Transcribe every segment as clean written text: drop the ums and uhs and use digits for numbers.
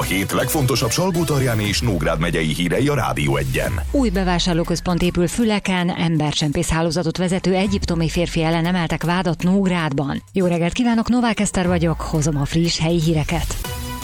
hét legfontosabb Salgótarján és Nógrád megyei hírei a Rádió Egyen. Új bevásárlóközpont épül Füleken, embercsempész hálózatot vezető egyiptomi férfi ellen emeltek vádat Nógrádban. Jó reggelt kívánok, Novák Eszter vagyok, hozom a friss helyi híreket.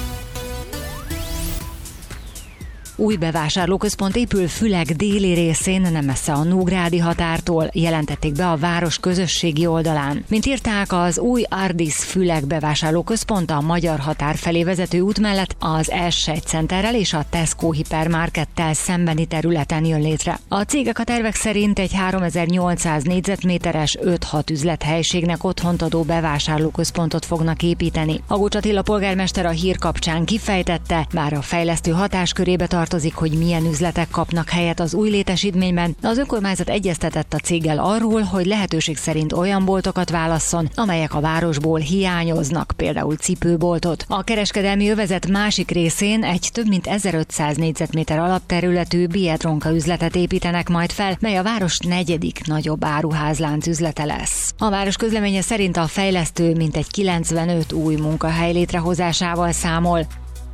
Új bevásárlóközpont épül Fülek déli részén, nem messze a nógrádi határtól, jelentették be a város közösségi oldalán. Mint írták, az új Ardis Fülek bevásárlóközpont a magyar határ felé vezető út mellett az S1 Centerrel és a Tesco hipermarkettel szembeni területen jön létre. A cégek a tervek szerint egy 3800 négyzetméteres 5-6 üzlethelyiségnek otthont adó bevásárlóközpontot fognak építeni. Agocs Attila polgármester a hír kapcsán kifejtette, bár a fejlesztő hatáskörébe tartozik, hogy milyen üzletek kapnak helyet az új létesítményben, az önkormányzat egyeztetett a céggel arról, hogy lehetőség szerint olyan boltokat válasszon, amelyek a városból hiányoznak, például cipőboltot. A kereskedelmi övezet másik részén egy több mint 1500 négyzetméter alapterületű Biedronka üzletet építenek majd fel, mely a város negyedik nagyobb áruházlánc üzlete lesz. A város közleménye szerint a fejlesztő mintegy 95 új munkahely létrehozásával számol.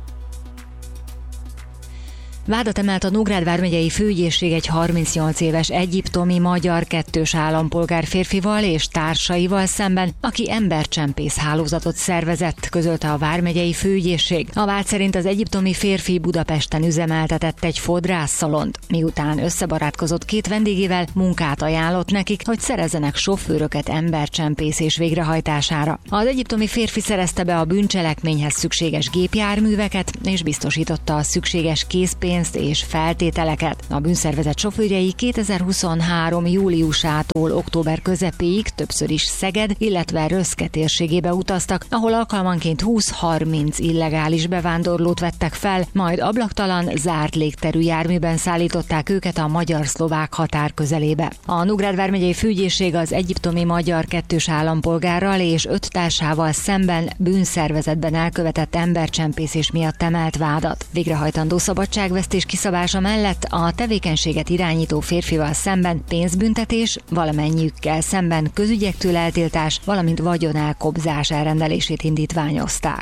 Vádat emelt a Nógrád vármegyei főügyészség egy 38 éves egyiptomi magyar kettős állampolgár férfival és társaival szemben, aki embercsempész hálózatot szervezett, közölte a vármegyei főügyészség. A vád szerint az egyiptomi férfi Budapesten üzemeltetett egy fodrásszalont, miután összebarátkozott két vendégével, munkát ajánlott nekik, hogy szerezzenek sofőröket embercsempészés végrehajtására. Az egyiptomi férfi szerezte be a bűncselekményhez szükséges gépjárműveket és biztosította a szükséges készpénzt és feltételeket. A bűnszervezet sofőrjei 2023. júliusától október közepéig többször is Szeged, illetve Röszke térségébe utaztak, ahol alkalmanként 20-30 illegális bevándorlót vettek fel, majd ablaktalan, zárt légterű járműben szállították őket a magyar-szlovák határ közelébe. A Nógrád vármegyei főügyészség az egyiptomi magyar kettős állampolgárral és 5 társával szemben bűnszervezetben elkövetett embercsempészés miatt emelt vádat. Végrehajtandó szabadságvesztés kiszabása mellett a tevékenységet irányító férfival szemben pénzbüntetés, valamennyiükkel szemben közügyektől eltiltás, valamint vagyonelkobzás elrendelését indítványozták.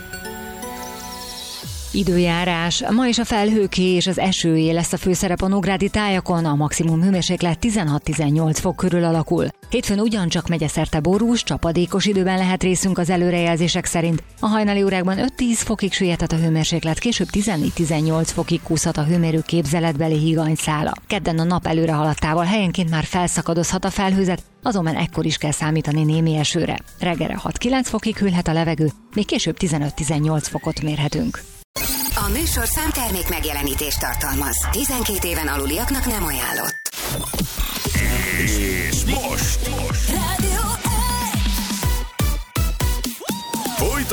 Időjárás. Ma is a felhőké és az esőé lesz a főszerep a nógrádi tájakon, a maximum hőmérséklet 16-18 fok körül alakul. Hétfőn ugyancsak megyeszerte borús, csapadékos időben lehet részünk az előrejelzések szerint. A hajnali órákban 5-10 fokig süllyedhet a hőmérséklet, később 14-18 fokig kúszhat a hőmérő képzeletbeli higanyszála. Kedden a nap előre haladtával helyenként már felszakadozhat a felhőzet, azonban ekkor is kell számítani némi esőre. Reggelre 6-9 fokig hűlhet a levegő, még később 15-18 fokot mérhetünk. A műsor számtermék megjelenítést tartalmaz. 12 éven aluliaknak nem ajánlott. És most